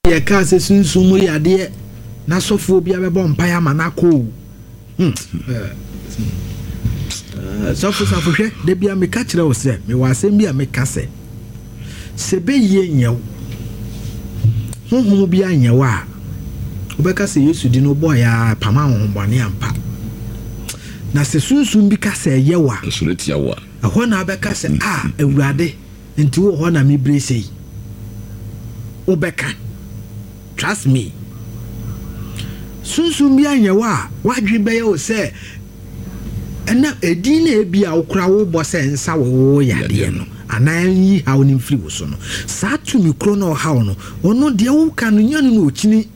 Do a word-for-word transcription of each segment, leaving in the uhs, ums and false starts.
ye ka se sunsumu yade na sofo bia be bom pa ya manako hm eh sofo safo hwe de bia me ka kire wo se me wa asem bia me ka se se be ye nyew honhom bia nyew a obeka se Yesu di no boy ya pama honbone ampa na se sunsun bi ka se ye wa suretia wa aho na obeka se ah ewurade nti wo ho na me brese obeka trust me sunsun bi anyewa wadwe be ye o se ena edi na ebi a okura wo bo se nsa wo yade no anan yi hawo ni mfiri wo so no sa tu mi kro na hawo no ono de wo ka no nyane no okini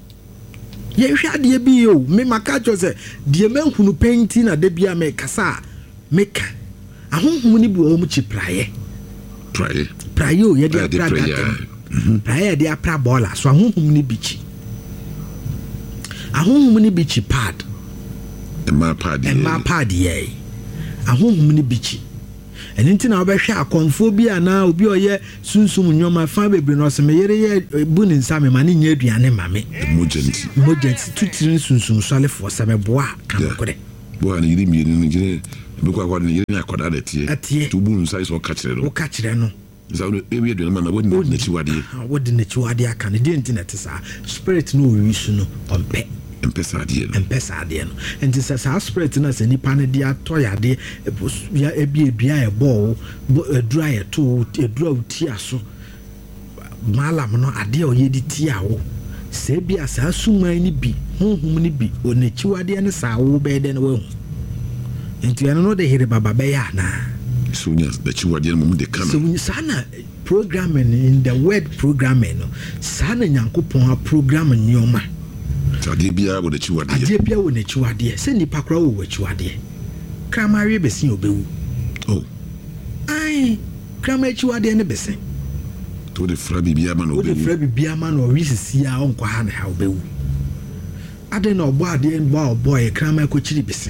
ye hwa de bi yo me maka cho se de manhunu penti na de bia me kasa meka ahonhom ni bi wo mu chi praye praye praye o ye de praye praye de apra bola so ahonhom ni bi chi ahonhom ni bi chi pad Emma pad Emma pad ye ahonhom ni bi chi enti na obehwe akonfo bi ana obi oye sunsum nyoma fa bebre no se me yere ye bu ni nsa me mane nya aduane mame emergency emergency tutiri sunsum swale fo se me boa kan kore boa ni yiri mi ni gire be kwa kwa ni yiri na koda da tie to bu nsa iso ka kire no ka kire no za no e wi aduane ma na wodi na chiwade wodi na chiwade aka ne de internet sa spirit no wi su no ompe empesa ade no empesa ade no enti sa sa spirit na se nipa ne dia to yade ya ebi ebia e bo edura ye to edura uti aso malam no ade o ye di ti awo se bia sa suman ni bi honhom ni bi onachiwade ne sa wo be de no wo enti eno no de hire baba be ya na sunya the chiwade no mu de kana so sana programming in the word programming no sana nyankopon a program nyoma ade bia wo de chiwade ade bia wo na chiwade se nipa kra wo chiwade kramare besin obewu oh ai krama chiwade ne besin to de fra bibia ma no obewu to de fra bibia ma no risisi a onko ha na ha obewu ade na obo ade bo obo e krama ko chiri besin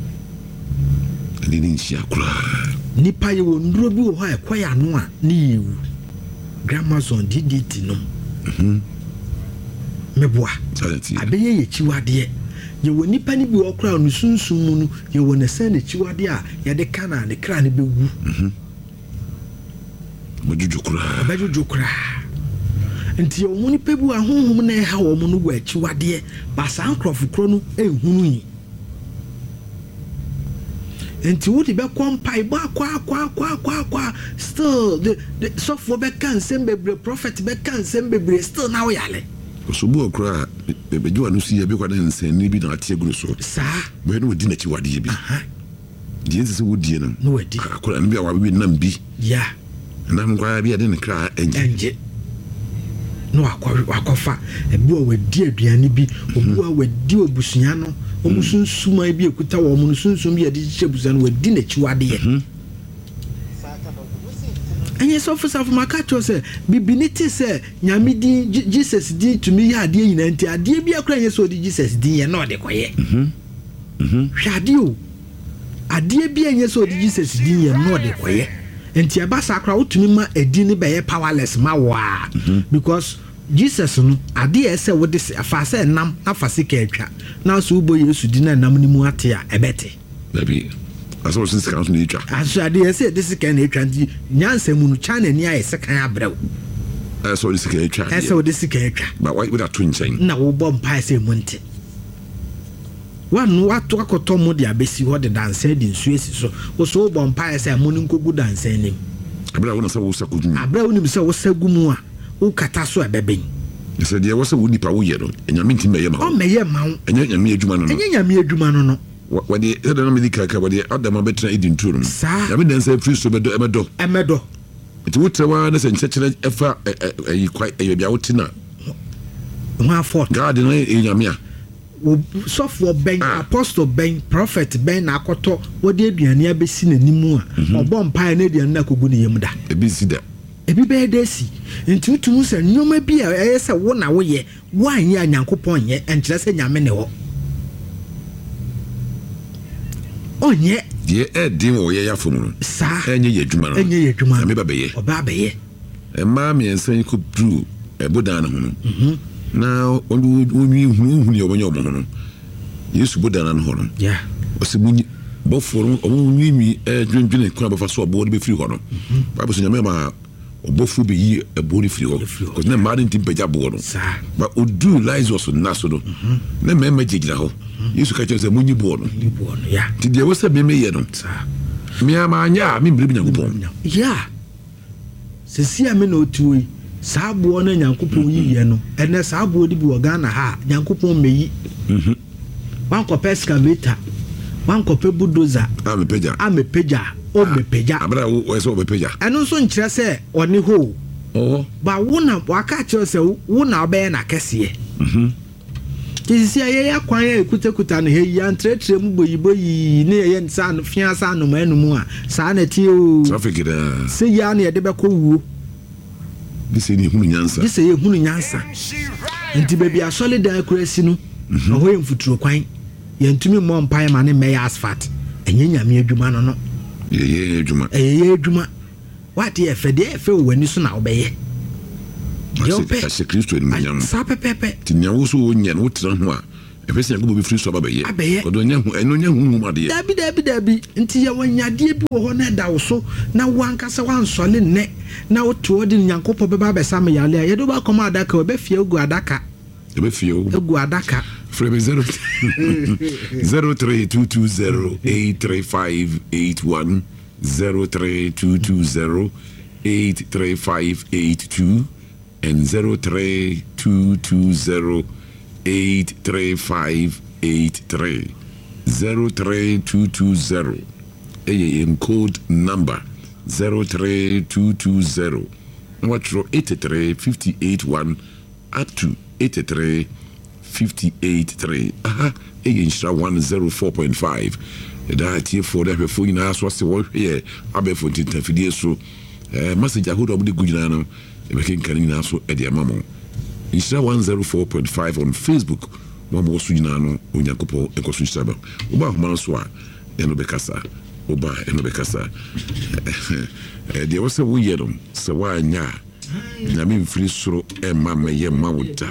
ade ni nsia kra nipa ye wo nduro bi wo ha e kwaya no a ni yewu gramazon D D T no mhm meboa abeye ye chiwade ye wo nipa ni bi okra no sunsun mu no ye wo na san ne chiwade a ye de kana ne kra ne bewu mhm bajuju kra bajuju kra enti ye wo nipa bu ahonhom na e ha wo mu no wa chiwade ba san krofo kro no ehunu yi enti wo di be kompai ba kwa kwa kwa kwa kwa still the the sofo be kan sembebre prophet be kan sembebre still now yale so bu okra bebeju anu si ya be kwa na nsani bi na atie guru so sa we no di na chi wade bi aha di ense wo die no no wadi akora no bi awa bi nam bi ya na nkwa bi ade ne kra enje enje no akwa akwafa ebi o wadi aduane bi obu a wadi obusunya no omusunsuma bi ekuta wo mu sunsun bi ade chichebusa no wadi na chi wade ye anye so for self makacho se bibiniti se nyame di Jesus di tumi ya ade nyina nti ade bi akra anye so di Jesus di ye na ode koye mhm mhm hwade o ade bi anye so di Jesus di ye na ode koye nti aba sakra utumi ma edi ni be ye powerless ma wa because Jesus no ade ese wo de afa se nam afa se ka atwa na so ubo Yesu di na nam ni mu ate a ebete baby aso since kan so ni atwa aso ade ese de se kan na atwa nti nyansa mu no chana ni aye se kan abrew aso de se kan atwa ese wo de se kan atwa ba why would that twin chain na wo bom pa ese mu nti wan watu akoto mu de abesi ho de danse di nsu esi so wo so wo bom pa ese mu nkogu danse nim abra wo na se wo sakugu abra wo nim se wo sagu mu a wo kata so abeben ese de wo se wo nipa wo ye no enyame nti meye ma o meye ma wo enya nyame adwuma no no enya nyame adwuma no no wadi eda na medika ka wadi adama betra edin turu nyame dan se free so bedo emedo emedo enti wutrewa na se nchechire efa ayi kwai ayi bia wutina ho afort god na enyame a sofo ben apostle ben prophet ben na akoto wodi aduane abesi nanimu a obom pai na aduane na kogu ne yemda ebi sida ebi be desi enti utumu se nyoma bi a eyese wo na wo ye wan ye anyankopon ye enkyere se nyame ne ho onye ye edin wo ye yafo no sa enye ye adwuma no enye ye adwuma me ba be ye oba be ye e ma me ensan ko bru e bodan no no mhm na onu onwi hunu hunu obonye omo no yesu bodan no ho no yeah osimunyi boforo omo nwimi e dwendwene kwa bafa so obo de be free ho no bible so nyame ma obofu be yi ebo ni free ho because na mad ntim peja bo no ba odu lies na so no na me ma jejira ho yesu ka che se munyi bo no bo no yeah ti de wo se me me ye no me ama anya me mbiri nyankopon yeah se si ame na otuoi saabo na nyankopon yi ye no ene saabo di bi ogana ha nyankopon meyi mhm wan ko excavator wan ko pe bulldozer ame peja ame peja o me peja abra wo so be peja eno so nkire se oni ho oh ba wo na waka kire se wo na obe na kese mhm tisi ya ya kwan ya ekutekuta no he ya ntretre mu boyiboyi ne ye nsa no fia sa no manu mu a sa na ti o traffic da se ya na ye de be ko wuo dise ni hunu nyansa dise ye hunu nyansa nti baby a solid accuracy no no ho emfuturo kwan ye ntumi mo mpan ma ne meya asphalt enye nyame adwuma no no ye ye adwuma eh ye adwuma what ye fe de fe wani so na obeye yo pe ase Kristo ni nyam sa pepepe ti nyawo so wonya no tra ho a efese yago be free so babeye odo nya hu eno nya hu mu ade dabi dabi dabi nti ye wonyade bi wo ho na da wo so na wankasa wansole ne na woto odi nyankopɔ beba besa me yale ye do ba koma adaka obe fie ogu adaka obe fie ogu adaka frame zero zero three two two zero eight three five eight one zero three two two zero eight three five eight two and zero three two two zero eight three five eight three zero three two two zero a code number zero three two two zero what eighty-three fifty-eight one up to eighty-three fifty-eight three aha a instra one oh four point five that here for that before you know so say what here abefo tinta so eh message ahudo obde gujina no e be ken kan na so e de amamo instra one oh four point five on Facebook mo mo so nyina no onyakopo e ko so instra ba oba homa so a e no be kasa oba e no be kasa eh de wo se wo ye no se wa anya na me mfiri soro e ma me ye ma wuta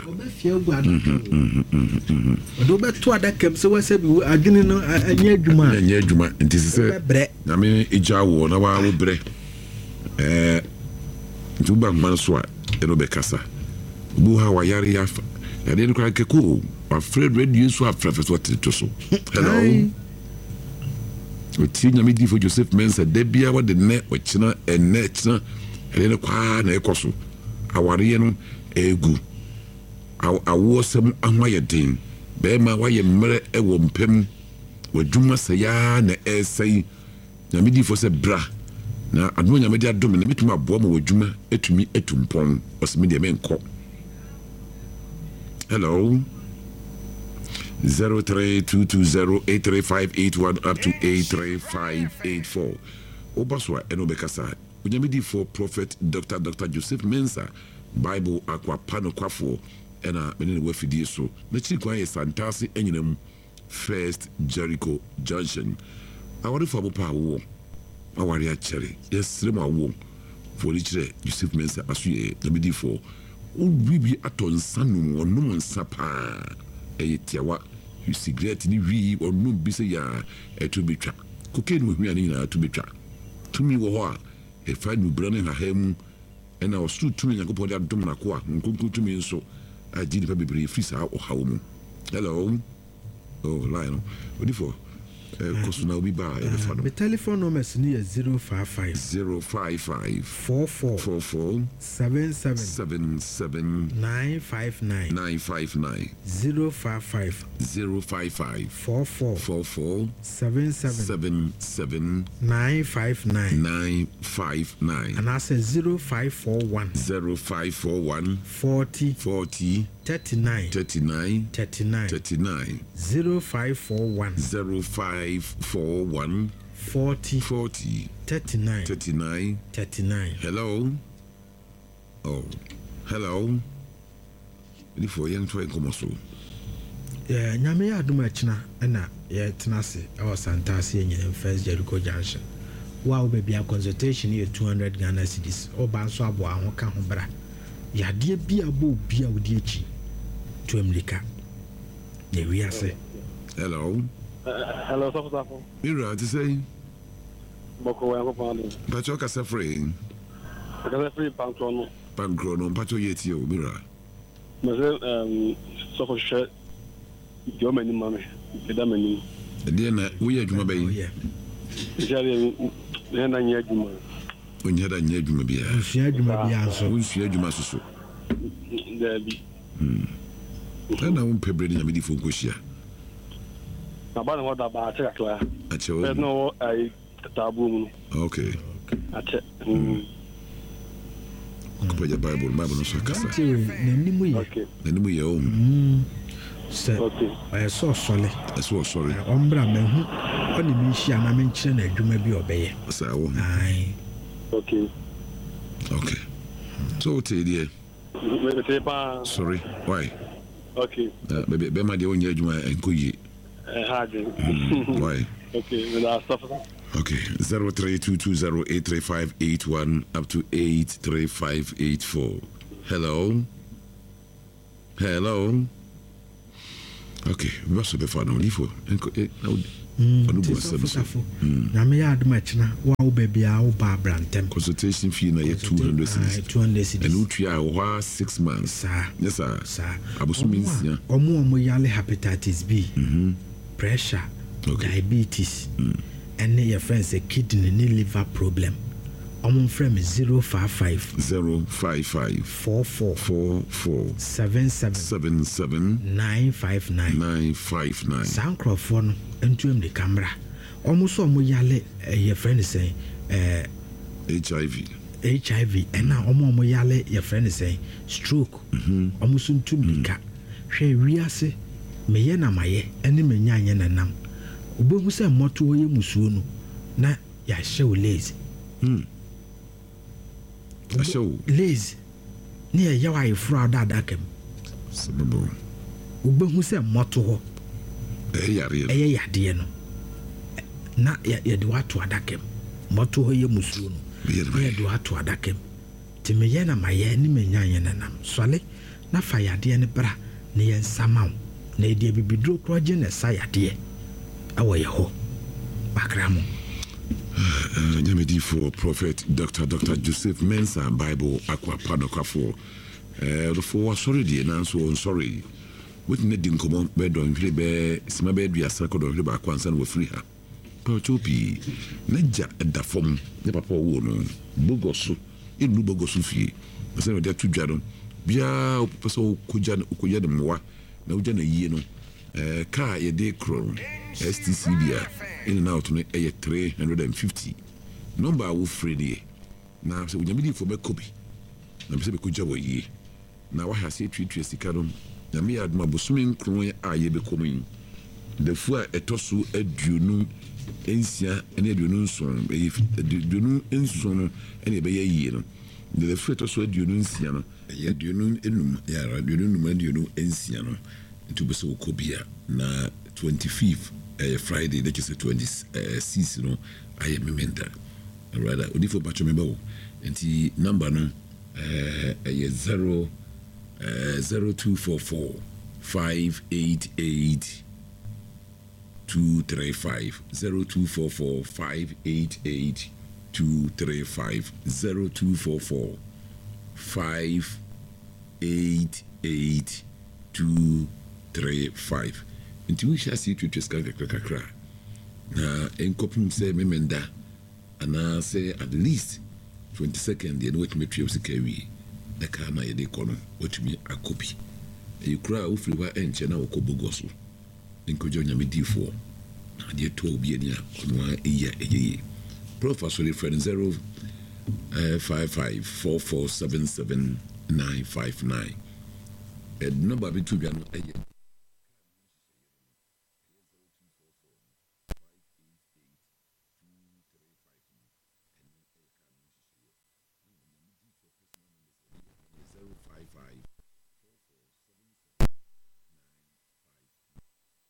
do be to adakam se wa se bi adwene no anya adwuma anya adwuma nti se na me eja wo na wa wo bre eh ntuba man so a e no be kasa bu ha wa yare ya ya de ko ke ko afraid radio so afraid so to so hello o ti nyame di fo Joseph Mensa de bia wa de ne o kina enne kina ele kwa na ekoso aware no egu awo sem ahwa den be ma wa ye mmere e wo mpem wadwuma saya na esai nyame di fo se bra na adwo nyame di adom na metuma abo ma wadwuma etumi etumpon osime de menko hello zero three two two zero eight three five eight one up to eight three five eight four obaswa eno bekasa unyamidi for prophet Dr. Dr. Joseph Mensa Bible akwa pano kwafo ena menene wafidie so na chiri kwa ye santase enyinam First Jericho Junction awari fo abopa wo awari a chere yesrem awo for lichire Joseph Mensa asuye nyamidi for ubibi atonsanu onum nsapa eyetiawa you cigarette ni wi onum bi se ya eto betwa cocaine wo hwia ni na eto betwa tumi wo ho a e fa nu brane ha ha mu ena o stu tumi yakopɔ da dom na ko a nkonko tumi nso a gidi pa bebre free sa o hawo mu hello oh line odifo kosu na obi ba e fa no the telephone number is zero five five zero five five four four four four seven seven seven seven nine five nine nine five nine zero five five zero five five four four four four seven seven seven seven nine five nine nine five nine and I say zero five four one zero five four one forty forty thirty nine thirty nine thirty nine thirty nine zero five four one zero five four one forty forty thirty nine thirty nine thirty nine. Hello. Oh, hello. Any for young trying come so. Yeah, nyame ya aduma china na ye tenase our santase in First Jericho Junction. Wow, baby, a consultation here two hundred Ghana cedis. O ban so abo a ho ka ho bra. yadeɛ bi abɔ bi a wodi akyi to America na wiase. Hello. Uh, hello, Safo Safo. Mira, to say. Boko wa ko Pacho kasa free. Kasa free pankro. Pankro no pacho yeti o Mira. Mase um Safo hwe yo mani mame. Eda mani. Ede na wo ye adwuma bayi. Jare ne na nya adwuma. Onya da nya adwuma bia. Nsia adwuma bia so. Nsia adwuma soso. Dabi. Hmm. Ana wo pebre nya me di fon ko hia. Na ba na wo da ba acha to ya. Acha wo. No ai tabu mu. Okay. Acha. Hmm. Ko ya Bible Bible no so kasa. Na nimu ye. Okay. Na nimu ye o. Hmm. Se. Okay. I so sorry. I so sorry. Ombra me hu. Oni mi hia na me nkyere na adwuma bi obeye. Sa wo. Ai. Okay. Okay. So what idea? Me say pa. Sorry. Why? Okay. Uh, baby, be ma de onya adwuma enko yi. Eh hard. Why? Okay, with our stuff. Okay, zero three two two zero eight three five eight one up to eight three five eight four. Hello? Hello? Okay, we must be fun. Only for. Name ya aduma china wa wo bebia wo ba brantem. Consultation fee na ye two hundred cedis. two hundred cedis. And utria wa six months. Sir. Yes sir. Sir. Abusu means ya. Omo omo yale hepatitis B. Mhm. Pressure. Okay. Diabetes. Mm. And your friends a kidney ni liver problem. Omo frame zero five five zero five five four four four four seven seven seven seven nine five nine nine five nine. Sankrofo no entuem de camera. Omo so omo yale your friend say eh H I V. H I V and now omo omo yale your friend say stroke. Mhm. Omo so ntum nika. Hwe wiase meye na maye ene menya anye nanam. Obohu se moto ye musuo no na ya hye o lazy. Hmm. Asho lazy ne ye yawa ifra da dakam. Sababo. Obohu se moto ho Eh yare. eye yade no. Na ye ye de wato adakam. Moto ho ye musuo no. Ye de wato adakam. Ti meye na maye ene menya anye nanam. Sole na fa yade ne bra ne ye nsamaw. Na edi bibidro kroje ne sa yade. Awo ye ho. Bakramo. Uh, Nyamedi for Prophet Doctor Doctor Joseph Mensah Bible Aqua Padokafo. Uh, the for sorry the answer on sorry. What need in common bed on Ribe, Smabe, be a circle of Riba Quansan with free her. Pochopi, Nedja at the form, the papa wono, Bogosu, in Lubogosufi. I said, there two jadon. Bia, Paso Kujan Ukuyadamwa, no Jana Yeno. Uh, car a day crown, S T C B in and out on a three hundred fifty. Number of Freddy. Now, so we need for a copy. Now, say, Kujawa ye. Now, I have said three tracy cadum. Now, me had my bossman crony aye becoming. The four a tosu a dunu, ensia, and a dunun son, if the dunun enson, and a bay year. The foot also a dunun siano, a year dunun enum, yara dunun dunu ensiano. To be so Kobia na twenty-fifth uh, Friday, that is the twenty-sixth, no, I am a mentor. Rather, only for Pacho Mebo. And the number no, uh, zero, uh, zero two four four five eight eight two three five zero two four four five eight eight two three five zero two four four five eight eight two three five. Until we shall see to Trisca Kakra. Na enkopim say memenda and I say at least twenty second the wait me trips carry the car na yede kono what me a copy. You cry ufliwa enche na okobogoso. Enkojo nyamedi for. Na de to bi enia ono eya eye. Professor friend zero five five four four seven seven nine five nine. And number between no eye. Five five